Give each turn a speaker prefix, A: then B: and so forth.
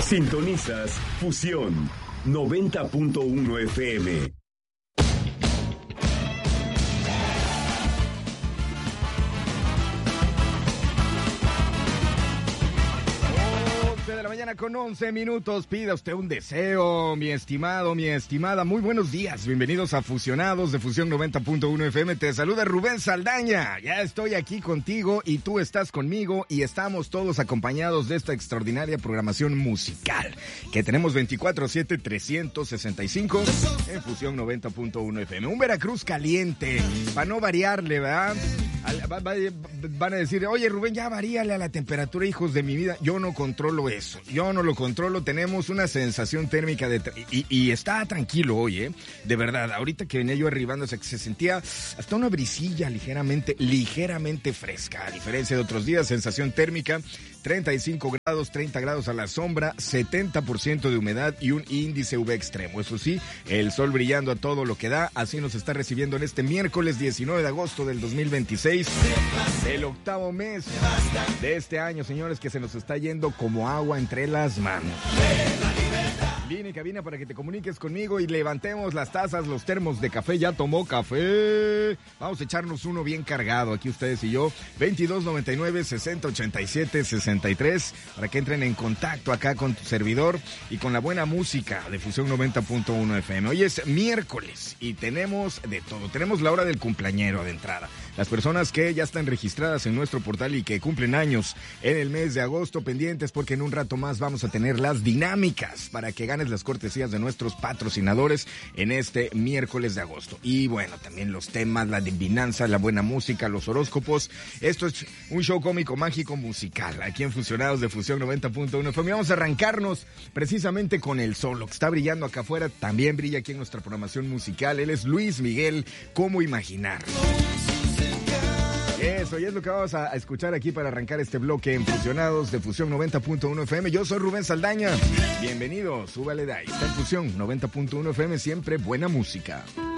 A: Sintonizas Fusión 90.1 FM.
B: De la mañana con 11 minutos, pida usted un deseo, mi estimado, mi estimada. Muy buenos días, bienvenidos a Fusionados de Fusión 90.1 FM. Te saluda Rubén Saldaña. Ya estoy aquí contigo y tú estás conmigo y estamos todos acompañados de esta extraordinaria programación musical que tenemos 24/7, 365 en Fusión 90.1 FM. Un Veracruz caliente, para no variarle, ¿verdad? Van a decir, oye Rubén, ya varíale a la temperatura, hijos de mi vida. Yo no controlo eso, yo no lo controlo. Tenemos una sensación térmica y está tranquilo hoy, de verdad. Ahorita que venía yo arribando se sentía hasta una brisilla ligeramente fresca, a diferencia de otros días. Sensación térmica 35 grados, 30 grados a la sombra, 70% de humedad y un índice UV extremo. Eso sí, el sol brillando a todo lo que da. Así nos está recibiendo en este miércoles 19 de agosto del 2026, el octavo mes de este año, señores, que se nos está yendo como agua entre las manos. Línea y cabina para que te comuniques conmigo y levantemos las tazas, los termos de café. ¿Ya tomó café? Vamos a echarnos uno bien cargado aquí ustedes y yo. 2299-6087-63 para que entren en contacto acá con tu servidor y con la buena música de Fusión 90.1 FM. Hoy es miércoles y tenemos de todo. Tenemos la hora del cumpleañero de entrada. Las personas que ya están registradas en nuestro portal y que cumplen años en el mes de agosto, pendientes porque en un rato más vamos a tener las dinámicas para que ganes las cortesías de nuestros patrocinadores en este miércoles de agosto. Y bueno, también los temas, la adivinanza, la buena música, los horóscopos. Esto es un show cómico, mágico, musical, aquí en Fusionados de Fusión 90.1 FM. Vamos a arrancarnos precisamente con el sol, lo que está brillando acá afuera, también brilla aquí en nuestra programación musical. Él es Luis Miguel, ¿Cómo imaginar? Eso, y es lo que vamos a escuchar aquí para arrancar este bloque en Fusionados de Fusión 90.1 FM. Yo soy Rubén Saldaña. Bienvenido, súbale de ahí. Está en Fusión 90.1 FM, siempre buena música.